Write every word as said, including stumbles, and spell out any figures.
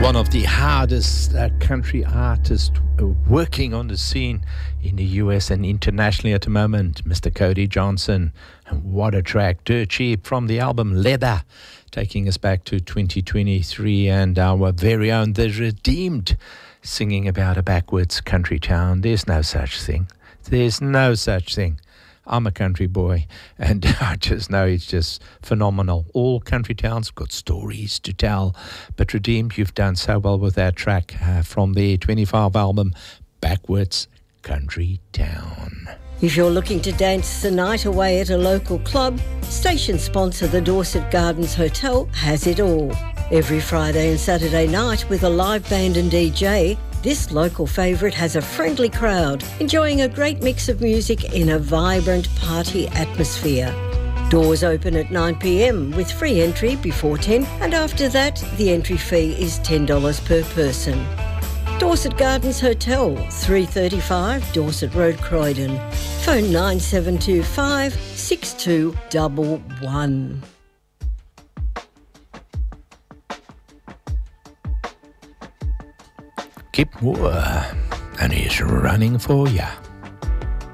one of the hardest uh, country artists uh, working on the scene in the U S and internationally at the moment, Mister Cody Johnson. And what a track, Dirt Cheap from the album Leather, taking us back to twenty twenty-three, and our very own The Redeemed singing about a backwards country town. There's no such thing. There's no such thing. I'm a country boy, and I just know it's just phenomenal. All country towns have got stories to tell, but Redeemed, you've done so well with that track uh, from their twenty-five album, Backwards Country Town. If you're looking to dance the night away at a local club, station sponsor the Dorset Gardens Hotel has it all. Every Friday and Saturday night with a live band and D J, this local favourite has a friendly crowd, enjoying a great mix of music in a vibrant party atmosphere. Doors open at nine p m with free entry before ten, and after that the entry fee is ten dollars per person. Dorset Gardens Hotel, three thirty-five Dorset Road, Croydon. Phone nine seven two five, six two one one. Kip Moore, and he's running for ya.